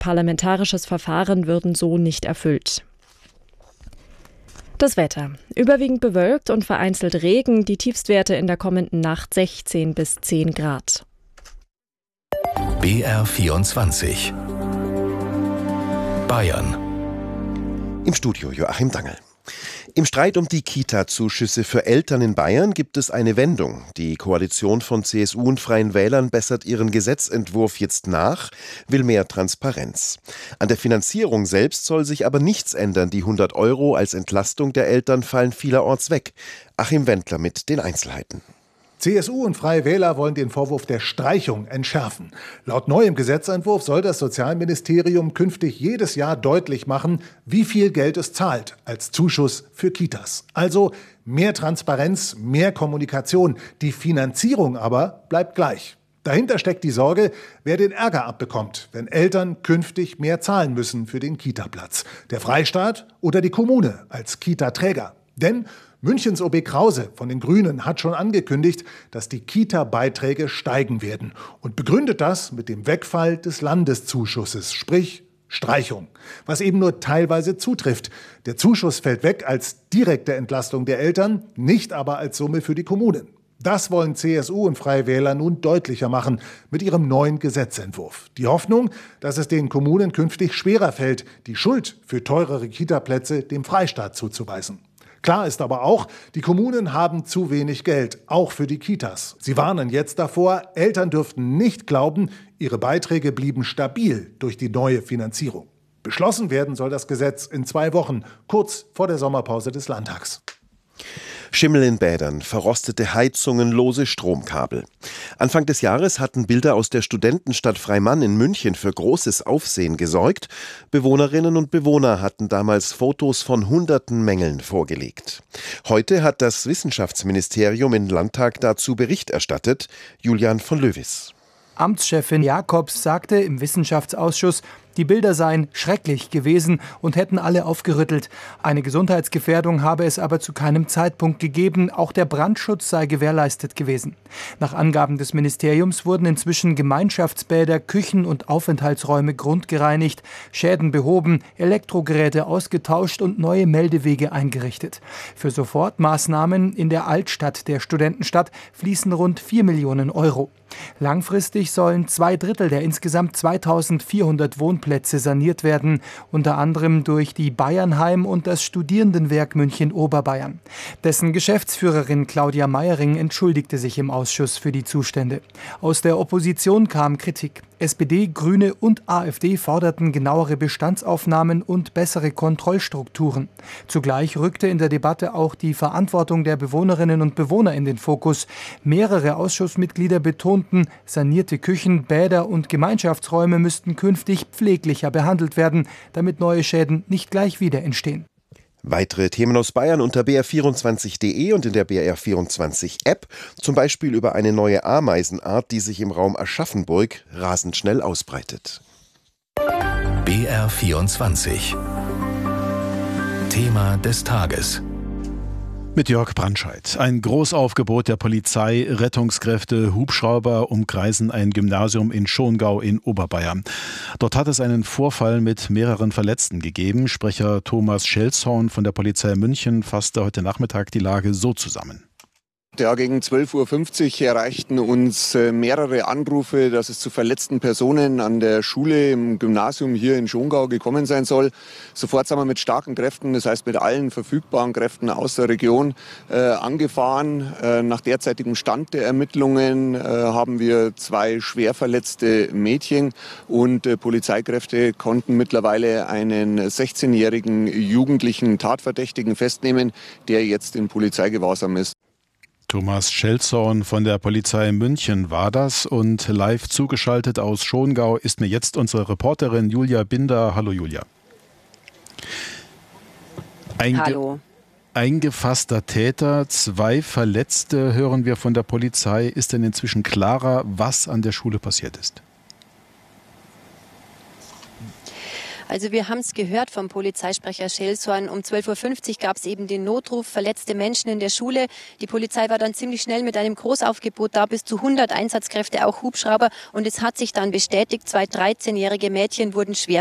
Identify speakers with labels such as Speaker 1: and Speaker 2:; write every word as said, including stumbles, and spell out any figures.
Speaker 1: parlamentarisches Verfahren würden so nicht erfüllt. Das Wetter. Überwiegend bewölkt und vereinzelt Regen, die Tiefstwerte in der kommenden Nacht sechzehn bis zehn Grad.
Speaker 2: B R vierundzwanzig Bayern.
Speaker 3: Im Studio Joachim Dangel. Im Streit um die Kita-Zuschüsse für Eltern in Bayern gibt es eine Wendung. Die Koalition von C S U und Freien Wählern bessert ihren Gesetzentwurf jetzt nach, will mehr Transparenz. An der Finanzierung selbst soll sich aber nichts ändern. Die hundert Euro als Entlastung der Eltern fallen vielerorts weg. Achim Wendler mit den Einzelheiten.
Speaker 4: C S U und Freie Wähler wollen den Vorwurf der Streichung entschärfen. Laut neuem Gesetzentwurf soll das Sozialministerium künftig jedes Jahr deutlich machen, wie viel Geld es zahlt als Zuschuss für Kitas. Also mehr Transparenz, mehr Kommunikation. Die Finanzierung aber bleibt gleich. Dahinter steckt die Sorge, wer den Ärger abbekommt, wenn Eltern künftig mehr zahlen müssen für den Kitaplatz. Der Freistaat oder die Kommune als Kitaträger. Denn Münchens O B Krause von den Grünen hat schon angekündigt, dass die Kita-Beiträge steigen werden und begründet das mit dem Wegfall des Landeszuschusses, sprich Streichung, was eben nur teilweise zutrifft. Der Zuschuss fällt weg als direkte Entlastung der Eltern, nicht aber als Summe für die Kommunen. Das wollen C S U und Freie Wähler nun deutlicher machen mit ihrem neuen Gesetzentwurf. Die Hoffnung, dass es den Kommunen künftig schwerer fällt, die Schuld für teurere Kitaplätze dem Freistaat zuzuweisen. Klar ist aber auch, die Kommunen haben zu wenig Geld, auch für die Kitas. Sie warnen jetzt davor, Eltern dürften nicht glauben, ihre Beiträge blieben stabil durch die neue Finanzierung. Beschlossen werden soll das Gesetz in zwei Wochen, kurz vor der Sommerpause des Landtags.
Speaker 3: Schimmel in Bädern, verrostete Heizungen, lose Stromkabel. Anfang des Jahres hatten Bilder aus der Studentenstadt Freimann in München für großes Aufsehen gesorgt. Bewohnerinnen und Bewohner hatten damals Fotos von hunderten Mängeln vorgelegt. Heute hat das Wissenschaftsministerium im Landtag dazu Bericht erstattet. Julian von Löwis.
Speaker 5: Amtschefin Jakobs sagte im Wissenschaftsausschuss, die Bilder seien schrecklich gewesen und hätten alle aufgerüttelt. Eine Gesundheitsgefährdung habe es aber zu keinem Zeitpunkt gegeben. Auch der Brandschutz sei gewährleistet gewesen. Nach Angaben des Ministeriums wurden inzwischen Gemeinschaftsbäder, Küchen und Aufenthaltsräume grundgereinigt, Schäden behoben, Elektrogeräte ausgetauscht und neue Meldewege eingerichtet. Für Sofortmaßnahmen in der Altstadt der Studentenstadt fließen rund vier Millionen Euro. Langfristig sollen zwei Drittel der insgesamt zweitausendvierhundert Wohnplätze saniert werden, unter anderem durch die Bayernheim und das Studierendenwerk München-Oberbayern. Dessen Geschäftsführerin Claudia Meiering entschuldigte sich im Ausschuss für die Zustände. Aus der Opposition kam Kritik. S P D, Grüne und AfD forderten genauere Bestandsaufnahmen und bessere Kontrollstrukturen. Zugleich rückte in der Debatte auch die Verantwortung der Bewohnerinnen und Bewohner in den Fokus. Mehrere Ausschussmitglieder betonten, sanierte Küchen, Bäder und Gemeinschaftsräume müssten künftig pfleglicher behandelt werden, damit neue Schäden nicht gleich wieder entstehen.
Speaker 3: Weitere Themen aus Bayern unter b r vierundzwanzig punkt d e und in der B R vierundzwanzig App, zum Beispiel über eine neue Ameisenart, die sich im Raum Aschaffenburg rasend schnell ausbreitet.
Speaker 2: B R vierundzwanzig Thema des Tages.
Speaker 6: Mit Jörg Brandscheid. Ein Großaufgebot der Polizei, Rettungskräfte, Hubschrauber umkreisen ein Gymnasium in Schongau in Oberbayern. Dort hat es einen Vorfall mit mehreren Verletzten gegeben. Sprecher Thomas Schelzhorn von der Polizei München fasste heute Nachmittag die Lage so zusammen.
Speaker 7: Ja, gegen zwölf Uhr fünfzig erreichten uns mehrere Anrufe, dass es zu verletzten Personen an der Schule im Gymnasium hier in Schongau gekommen sein soll. Sofort sind wir mit starken Kräften, das heißt mit allen verfügbaren Kräften aus der Region äh, angefahren. Äh, nach derzeitigem Stand der Ermittlungen äh, haben wir zwei schwer verletzte Mädchen und äh, Polizeikräfte konnten mittlerweile einen sechzehnjährigen jugendlichen Tatverdächtigen festnehmen, der jetzt in Polizeigewahrsam ist.
Speaker 6: Thomas Schelzhorn von der Polizei München war das und live zugeschaltet aus Schongau ist mir jetzt unsere Reporterin Julia Binder. Hallo Julia. Einge-
Speaker 8: Hallo.
Speaker 6: Eingefasster Täter, zwei Verletzte hören wir von der Polizei. Ist denn inzwischen klarer, was an der Schule passiert ist?
Speaker 8: Also wir haben es gehört vom Polizeisprecher Schelshorn. Um zwölf Uhr fünfzig gab es eben den Notruf, verletzte Menschen in der Schule. Die Polizei war dann ziemlich schnell mit einem Großaufgebot da, bis zu hundert Einsatzkräfte, auch Hubschrauber. Und es hat sich dann bestätigt, zwei dreizehnjährige Mädchen wurden schwer